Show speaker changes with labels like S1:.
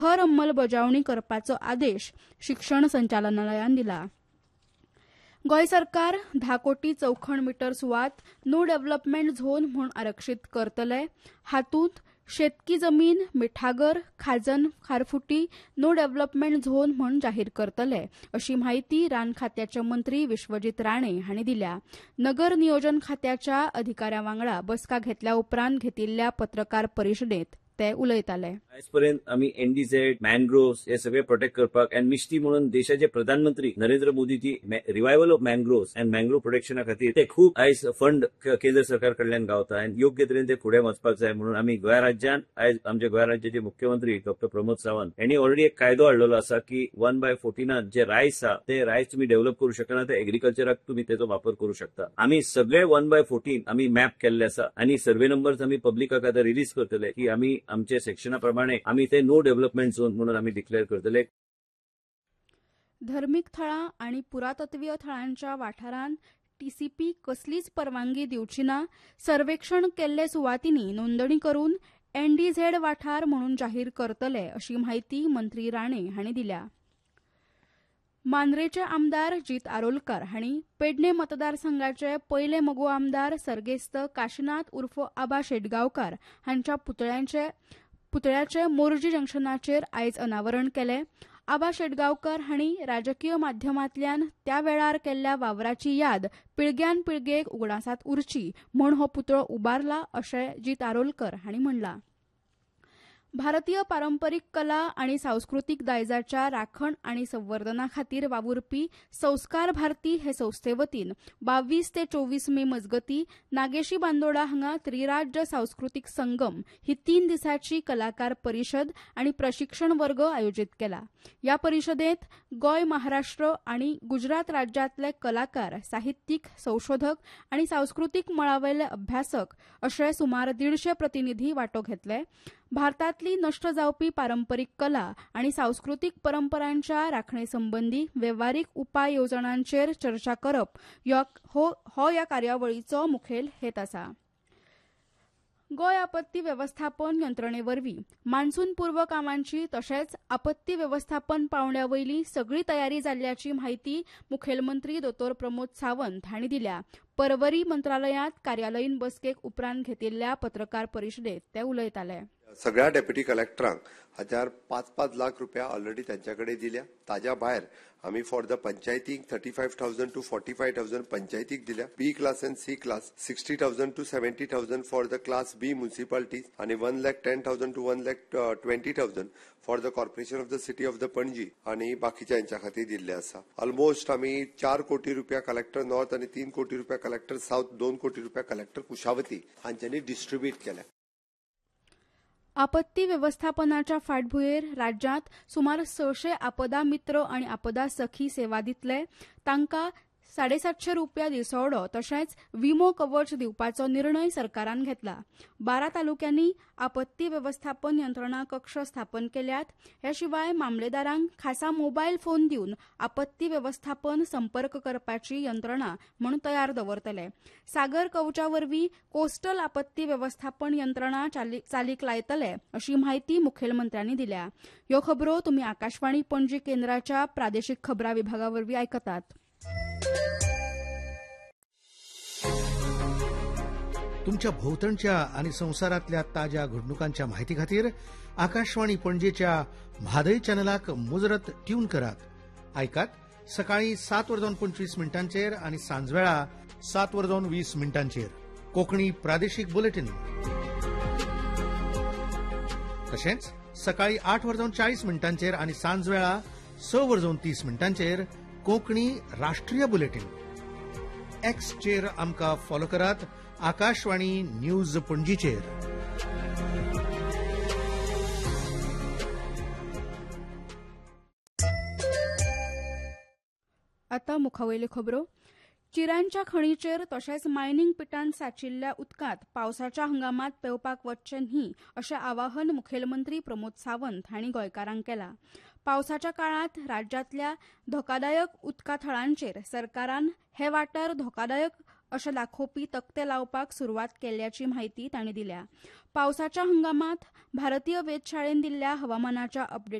S1: खर अंमलबजावणी करपाचो आदेश शिक्षण संचालनालयान दिला. गोंय सरकार 10 कोटी चौखण मीटर सुवात नो डेव्हलपमेंट झोन म्हूण आरक्षीत करतले. हातूंत शेतकी जमीन, मिठागर, खाजन, खारफुटी नो डेव्हलपमेंट झोन म्हूण जाहीर करतले अशी माहिती रान खात्याचे मंत्री विश्वजीत राणे हांणी दिल्या. नगर नियोजन खात्याच्या अधिकाऱ्यां वांगडा बसका घेतल्या उपरांत घेतिल्ल्या पत्रकार परिशदेंत ते उलयताले.
S2: आयज पर्यंत आमी एनडीझेड, मॅनग्रोव्स हे सगळे प्रोटेक्ट करपाक आनी मिश्टी म्हणून देशाचे प्रधानमंत्री नरेंद्र मोदीची रिवायवल ऑफ मॅनग्रोव्स अँड मॅनग्रोव प्रोटेक्शना खातीर ते खूब आयज फंड केंद्र सरकार कडल्यान गावता आनी योग्य तरेन ते फुडें वचपाक जाय म्हणून आमी गोंय राज्यान आयज आमचे गोंय राज्याचे मुख्यमंत्री डॉ. प्रमोद सावंत यांनी ऑलरेडी एक कायदो हाडलेलो आसा की 1/14 जे रायस आसा ते रायस तुम्ही डेव्हलप करू शकना, ते एग्रीकल्चराक तुम्ही तेचो वापर करू शकता. आमी सगळे 1/14 आमी मॅप केल्ले आसा आनी सर्वे नंबर्स आमी पब्लिकाक आतां रिलीज करतले की आमी आमचे सेक्शनाप्रमाणे आमी ते नो डेव्हलपमेंट झोन म्हणून आमी डिक्लेअर करतले.
S1: धर्मीक थळां आनी पुरातत्वीय थळांच्या वाठारांत टीसीपी कसलीच परवानगी दिवची ना. सर्वेक्षण केल्ले सुवातींनी नोंदणी करून एनडीझेड वाठार म्हणून जाहीर करतले अशी माहिती मंत्री राणे हांणी दिल्या. मांद्रेचे आमदार जित आरोलकार हांणी पेडणे मतदारसंघाचे पयले मगो आमदार सर्गेस्त काशीनाथ उर्फ आबा शेटगांवकार हांच्या पुतळ्याचे मोरजी जंक्शनाचेर आयज अनावरण केले. आबा शेटगांवकार हांणी राजकीय माध्यमांतल्यान त्या वेळार केल्ल्या वावराची याद पिळग्यान पिळगेक उगडासात उरची म्हूण हो पुतळो उबारला अशें जित आरोलकर हांणी म्हणलां. भारतीय पारंपरीक कला आनी सांस्कृतीक दायजाच्या राखण आनी संवर्धना खातीर वावुरपी संस्कार भारती हे संस्थे वतीन 22 ते 24 मे मजगती नागेशी बांदोडा हांगा त्रिराज्य सांस्कृतीक संगम ही 3 दिसांची कलाकार परिशद आनी प्रशिक्षण वर्ग आयोजीत केला. ह्या परिशदेंत गोंय, महाराष्ट्र आनी गुजरात राज्यांतले कलाकार, साहित्यीक, संशोधक आनी सांस्कृतीक मळावेले अभ्यासक अशे सुमार 150 प्रतिनिधी वांटो घेतले. भारतांतली नश्ट जावपी पारंपरीक कला आनी सांस्कृतीक परंपरांच्या राखणे संबंदी वेव्हारीक उपाय येवजणांचेर चर्चा करप हो ह्या कार्यावळीचो मुखेल हेत आसा. गोंय आपत्ती वेवस्थापन यंत्रणेवरवीं मान्सून पूर्व कामांची तशेंच आपत्ती वेवस्थापन पावंड्या वयली सगळी तयारी जाल्ल्याची माहिती मुखेलमंत्री दोतोर प्रमोद सावंत हांणी दिल्या. पर्वरी मंत्रालयांत कार्यालयीन बसकेक उपरांत घेतिल्ल्या पत्रकार परिशदेंत ते उलयताले.
S3: सगळ्या डेप्युटी कलेक्टरांक 5-5 लाख रुपया ऑलरेडी त्यांच्याकडे दिल्या. ताज्या भायर आम्ही फॉर द पंचायतीक 35,000 to 45,000 पंचायतीक दिल्या. बी class end C class 60,000 to 70,000 for the class बी म्युनिसिपालिटीज आणि 1,10,000 to 1,20,000 for the corporation of the city of the Panaji आणि बाकीच्या यांच्या खातीर दिल्ले आसा. ऑलमोस्ट आम्ही 4 कोटी रुपया कलेक्टर नॉर्थ आणि 3 कोटी रुपया कलेक्टर साउथ, 2 कोटी रुपया कलेक्टर कुशावती हांच्यांनी डिस्ट्रीब्यूट केल्या.
S1: आपत्ती व्यवस्थापनाच्या फाटभुंयेर राज्यांत सुमार 600 आपदा मित्र आनी आपदा सखी सेवा दितले. तांकां 750 रुपया दिसवडो तशेंच विमो कवच दिवपाचो निर्णय सरकारान घेतला. 12 तालुक्यांनी आपत्ती वेवस्थापन यंत्रणा कक्ष स्थापन केल्यात. हे शिवाय मामलेदारांक खासा मोबायल फोन दिवन आपत्ती वेवस्थापन संपर्क करपाची यंत्रणा म्हूण तयार दवरतले. सागर कवचा वरवीं कोस्टल आपत्ती वेवस्थापन यंत्रणा चालीक लायतले अशी माहिती मुखेलमंत्र्यांनी दिल्या. ह्यो खबरो तुमी आकाशवाणी पणजी केंद्राच्या प्रादेशीक खबरां विभागावरवीं आयकतात.
S4: तुमच्या भोवतणच्या आणि संसारातल्या ताज्या घडणुकांच्या माहिती खातीर आकाशवाणी पणजेच्या म्हादय चॅनलाक मुजरत ट्यून करात. ऐकात सकाळी 7:25 आणि सांजवेळा 7:20 कोंकणी प्रादेशीक बुलेटिन. तशेंच सकाळी 8:40 आणि सांजवेळा 6:30 कोंकणी राष्ट्रीय बुलेटिन. एक्सचेर आमकां फॉलो करात. आकाशवाणी न्यूज पणजीचेर.
S1: आतां मुखावयल्यो खबरो. चिरांच्या खणीचेर तशेंच मायनिंग पिटांत साचिल्ल्या उदकांत पावसाच्या हंगामात पेंवपाक वचचें न्ही अशें आवाहन मुखेलमंत्री प्रमोद सावंत हांणी गोंयकारांक केलां. पावसाच्या काळांत राज्यांतल्या धोकादायक उदका थळांचेर सरकारान हे वाठार धोकादायक अशें दाखोवपी तक्ते लावपाक सुरवात केल्ल्याची म्हायती तांणी दिल्या. पावसाच्या हंगामात भारतीय वेधशाळेन दिल्ल्या हवामानाच्या अपडेट